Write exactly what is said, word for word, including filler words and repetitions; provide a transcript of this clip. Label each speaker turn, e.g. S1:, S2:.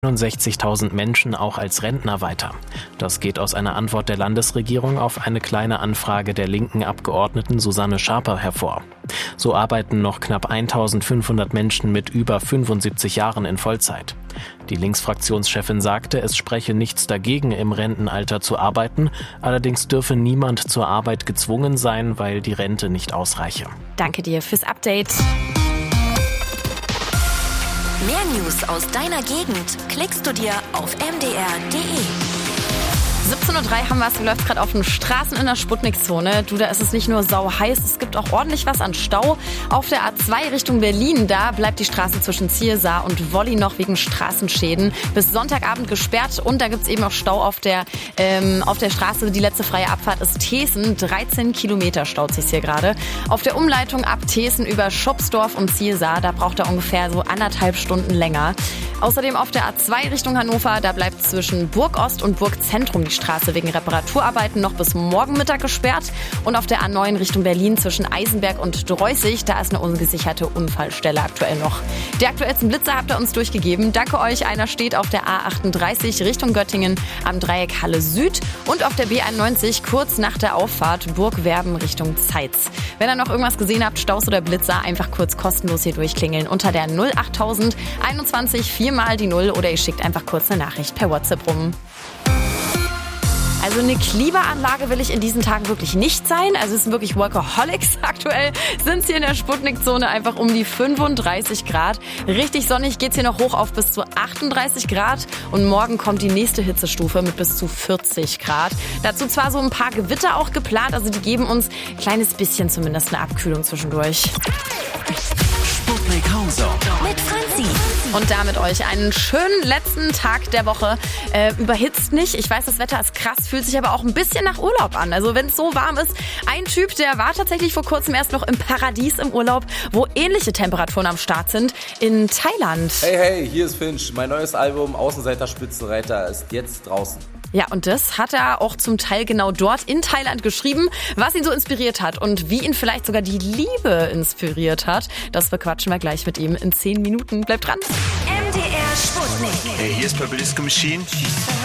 S1: neunundsechzigtausend Menschen auch als Rentner weiter. Das geht aus einer Antwort der Landesregierung auf eine kleine Anfrage der linken Abgeordneten Susanne Schaper hervor. So arbeiten noch knapp eintausendfünfhundert Menschen mit über fünfundsiebzig Jahren in Vollzeit. Die Linksfraktionschefin sagte, es spreche nichts dagegen, im Rentenalter zu arbeiten, allerdings dürfe niemand zur Arbeit gezwungen sein, weil die Rente nicht ausreiche.
S2: Danke dir fürs Update.
S3: Mehr News aus deiner Gegend klickst du dir auf m d r punkt d e.
S2: siebzehn Uhr drei haben wir es, läuft gerade auf den Straßen in der Sputnik-Zone. Du, da ist es nicht nur sau heiß, es gibt auch ordentlich was an Stau. Auf der A zwei Richtung Berlin, da bleibt die Straße zwischen Ziersaar und Wolli noch wegen Straßenschäden bis Sonntagabend gesperrt. Und da gibt es eben auch Stau auf der, ähm, auf der Straße. Die letzte freie Abfahrt ist Thesen. dreizehn Kilometer staut sich hier gerade. Auf der Umleitung ab Thesen über Schopsdorf und Ziersaar, da braucht er ungefähr so anderthalb Stunden länger. Außerdem auf der A zwei Richtung Hannover, da bleibt zwischen Burgost und Burgzentrum die Straße wegen Reparaturarbeiten noch bis morgen Mittag gesperrt. Und auf der A neun Richtung Berlin zwischen Eisenberg und Dreußig, da ist eine ungesicherte Unfallstelle aktuell noch. Die aktuellsten Blitzer habt ihr uns durchgegeben. Danke euch. Einer steht auf der A achtunddreißig Richtung Göttingen am Dreieck Halle Süd und auf der B einundneunzig kurz nach der Auffahrt Burgwerben Richtung Zeitz. Wenn ihr noch irgendwas gesehen habt, Staus oder Blitzer, einfach kurz kostenlos hier durchklingeln unter der null achttausend einundzwanzig viermal die Null oder ihr schickt einfach kurz eine Nachricht per WhatsApp rum. Also eine Klimaanlage will ich in diesen Tagen wirklich nicht sein. Also es sind wirklich Workaholics. Aktuell sind es hier in der Sputnik-Zone einfach um die fünfunddreißig Grad. Richtig sonnig geht's hier noch hoch auf bis zu achtunddreißig Grad. Und morgen kommt die nächste Hitzestufe mit bis zu vierzig Grad. Dazu zwar so ein paar Gewitter auch geplant. Also die geben uns ein kleines bisschen zumindest eine Abkühlung zwischendurch.
S4: Sputnik Countdown
S3: Mit Franzi.
S2: Und damit euch einen schönen letzten Tag der Woche. Äh, überhitzt nicht. Ich weiß, das Wetter ist krass, fühlt sich aber auch ein bisschen nach Urlaub an. Also wenn es so warm ist. Ein Typ, der war tatsächlich vor kurzem erst noch im Paradies im Urlaub, wo ähnliche Temperaturen am Start sind, in Thailand.
S5: Hey, hey, hier ist Finch. Mein neues Album Außenseiter Spitzenreiter ist jetzt draußen.
S2: Ja, und das hat er auch zum Teil genau dort in Thailand geschrieben, was ihn so inspiriert hat und wie ihn vielleicht sogar die Liebe inspiriert hat. Das bequatschen wir gleich mit ihm in zehn Minuten. Bleibt dran.
S3: M D R Sputnik.
S4: Hey, hier ist Purple Disco Machine.